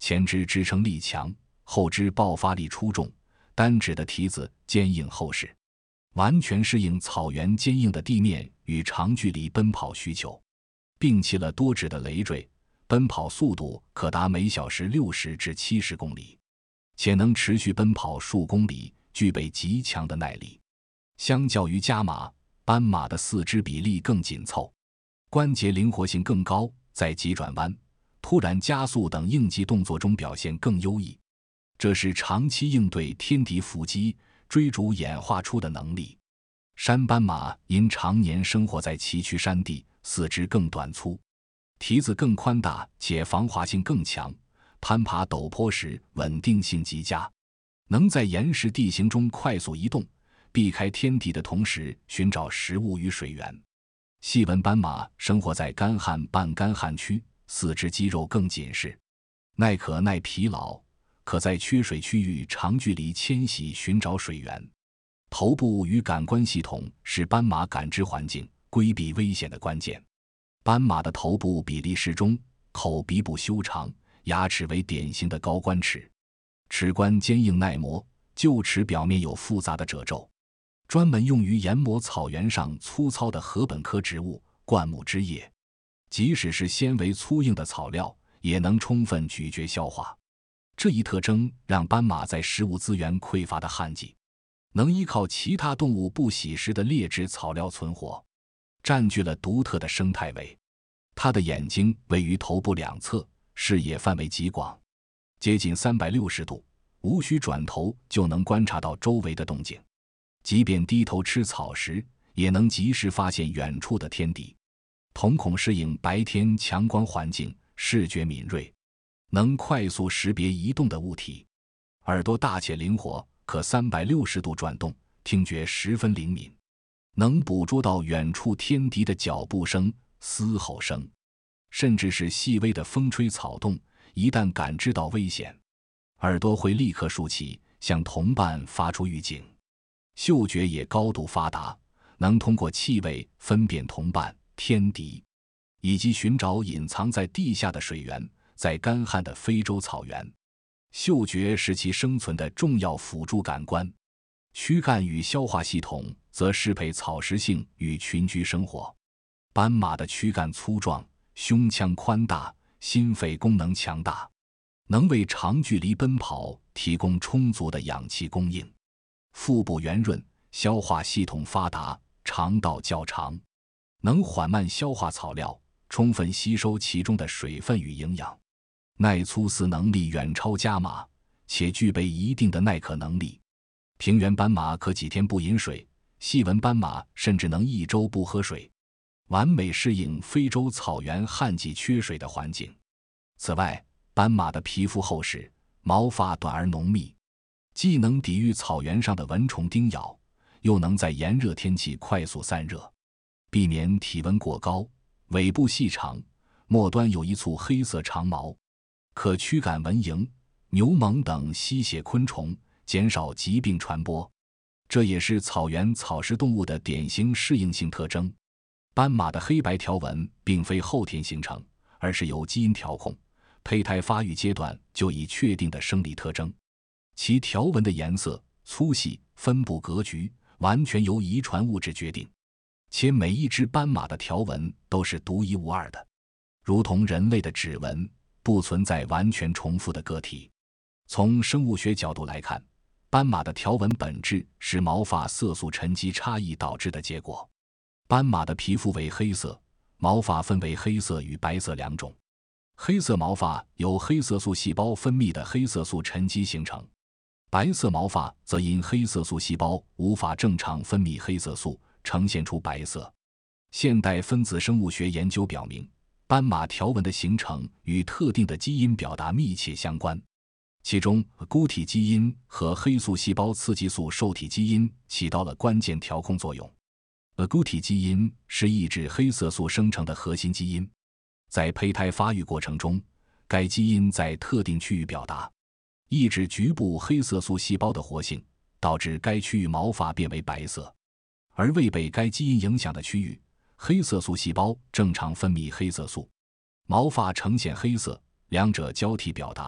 前肢支撑力强，后肢爆发力出众，单指的蹄子坚硬厚实，完全适应草原坚硬的地面与长距离奔跑需求。摒弃了多指的累赘，奔跑速度可达每小时60至70公里，且能持续奔跑数公里，具备极强的耐力。相较于家马，斑马的四肢比例更紧凑，关节灵活性更高，在急转弯、突然加速等应急动作中表现更优异。这是长期应对天敌伏击、追逐演化出的能力。山斑马因常年生活在崎岖山地，四肢更短粗，蹄子更宽大且防滑性更强，攀爬陡坡时稳定性极佳，能在岩石地形中快速移动，避开天敌的同时寻找食物与水源。细纹斑马生活在干旱半干旱区，四肢肌肉更紧实，耐渴耐疲劳，可在缺水区域长距离迁徙寻找水源。头部与感官系统是斑马感知环境、规避危险的关键。斑马的头部比例适中，口鼻部修长，牙齿为典型的高冠齿，齿冠坚硬耐磨，臼齿表面有复杂的褶皱，专门用于研磨草原上粗糙的禾本科植物、灌木枝叶。即使是纤维粗硬的草料，也能充分咀嚼消化。这一特征让斑马在食物资源匮乏的旱季，能依靠其他动物不喜食的劣质草料存活，占据了独特的生态位。它的眼睛位于头部两侧，视野范围极广，接近360度，无需转头就能观察到周围的动静。即便低头吃草时，也能及时发现远处的天敌。瞳孔适应白天强光环境，视觉敏锐，能快速识别移动的物体。耳朵大且灵活，可360度转动，听觉十分灵敏，能捕捉到远处天敌的脚步声、嘶吼声，甚至是细微的风吹草动。一旦感知到危险，耳朵会立刻竖起，向同伴发出预警。嗅觉也高度发达，能通过气味分辨同伴、天敌，以及寻找隐藏在地下的水源。在干旱的非洲草原，嗅觉是其生存的重要辅助感官。躯干与消化系统则适配草食性与群居生活。斑马的躯干粗壮，胸腔宽大，心肺功能强大，能为长距离奔跑提供充足的氧气供应。腹部圆润，消化系统发达，肠道较长，能缓慢消化草料，充分吸收其中的水分与营养。耐粗饲能力远超家马，且具备一定的耐渴能力。平原斑马可几天不饮水，细纹斑马甚至能1周不喝水，完美适应非洲草原旱季缺水的环境。此外，斑马的皮肤厚实，毛发短而浓密，既能抵御草原上的蚊虫叮咬，又能在炎热天气快速散热，避免体温过高。尾部细长，末端有一簇黑色长毛，可驱赶蚊蝇、牛虻等吸血昆虫，减少疾病传播。这也是草原草食动物的典型适应性特征。斑马的黑白条纹并非后天形成，而是由基因调控，胚胎发育阶段就已确定的生理特征。其条纹的颜色、粗细、分布格局完全由遗传物质决定，且每一只斑马的条纹都是独一无二的，如同人类的指纹，不存在完全重复的个体。从生物学角度来看，斑马的条纹本质是毛发色素沉积差异导致的结果。斑马的皮肤为黑色，毛发分为黑色与白色两种。黑色毛发由黑色素细胞分泌的黑色素沉积形成，白色毛发则因黑色素细胞无法正常分泌黑色素，呈现出白色。现代分子生物学研究表明，斑马条纹的形成与特定的基因表达密切相关，其中孤体基因和黑素细胞刺激素受体基因起到了关键调控作用。孤体基因是抑制黑色素生成的核心基因，在胚胎发育过程中，该基因在特定区域表达，抑制局部黑色素细胞的活性，导致该区域毛发变为白色。而未被该基因影响的区域，黑色素细胞正常分泌黑色素，毛发呈现黑色，两者交替表达。